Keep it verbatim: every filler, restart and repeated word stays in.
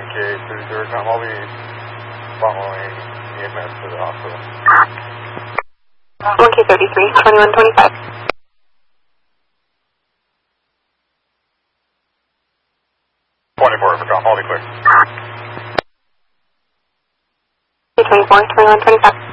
K thirty-third, I'll be following E M S to the hospital. one K thirty-three, twenty-one twenty-five. twenty-four, I'll be clear. twenty-four, twenty-one twenty-five.